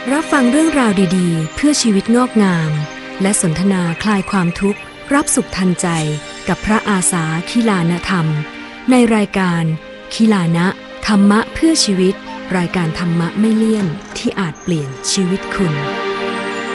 รับฟังเรื่องราวดีๆเพื่อชีวิตงอกงามและสนทนาคลายความทุกข์รับสุขทันใจกับพระอาสาคิลานธรรมในรายการคิลานะธรรมะเพื่อชีวิตรายการธรรมะไม่เลี่ยนที่อาจเปลี่ยนชีวิตคุณ